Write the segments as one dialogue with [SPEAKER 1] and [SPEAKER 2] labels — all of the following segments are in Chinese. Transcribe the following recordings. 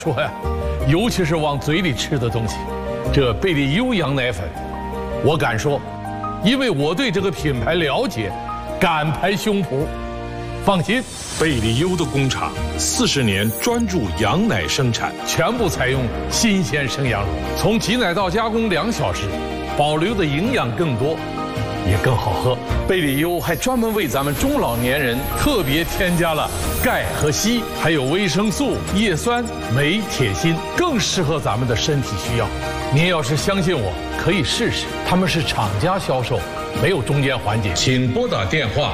[SPEAKER 1] 说呀，尤其是往嘴里吃的东西，这贝利优羊奶粉，我敢说，因为我对这个品牌了解，敢拍胸脯。放心，
[SPEAKER 2] 贝利优的工厂40年专注羊奶生产，
[SPEAKER 1] 全部采用新鲜生羊乳，从挤奶到加工2小时，保留的营养更多，也更好喝。贝利优还专门为咱们中老年人特别添加了钙和硒，还有维生素、叶酸、镁、铁、锌，更适合咱们的身体需要。您要是相信我，可以试试。他们是厂家销售，没有中间环节。
[SPEAKER 2] 请拨打电话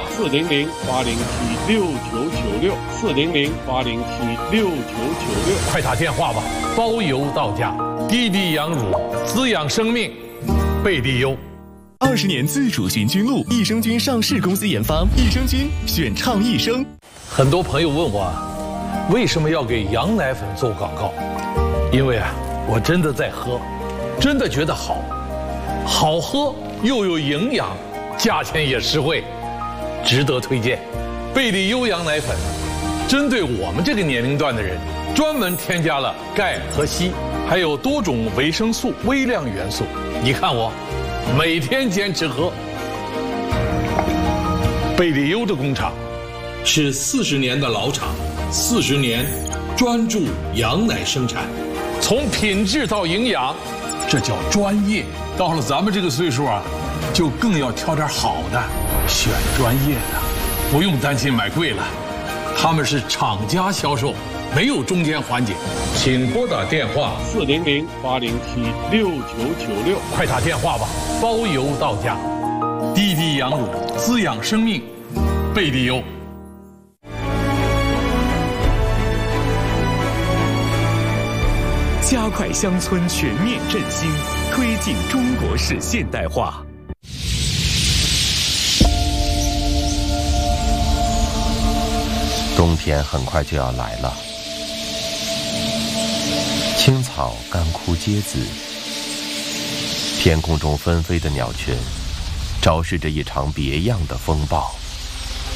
[SPEAKER 3] 400-807-6996，400-807-6996，
[SPEAKER 1] 快打电话吧，包邮到家。滴滴羊乳，滋养生命，贝利优。
[SPEAKER 4] 20年自主循菌露，益生菌上市公司研发，益生菌选倡益生。
[SPEAKER 1] 很多朋友问我，为什么要给羊奶粉做广告？因为我真的在喝，真的觉得好，好喝又有营养，价钱也实惠，值得推荐。贝利优羊奶粉，针对我们这个年龄段的人，专门添加了钙和硒，还有多种维生素、微量元素。你看我，每天坚持喝。贝利优的工厂
[SPEAKER 2] 是40年的老厂，40年专注羊奶生产，
[SPEAKER 1] 从品质到营养，这叫专业。到了咱们这个岁数就更要挑点好的，选专业的，不用担心买贵了。他们是厂家销售，没有中间环节。
[SPEAKER 2] 请拨打电话
[SPEAKER 3] 400-807-6996，
[SPEAKER 1] 快打电话吧，包邮到家。滴滴羊乳，滋养生命，贝利优。
[SPEAKER 4] 加快乡村全面振兴，推进中国式现代化。
[SPEAKER 5] 冬天很快就要来了，青草干枯皆紫，天空中纷飞的鸟群，昭示着一场别样的风暴。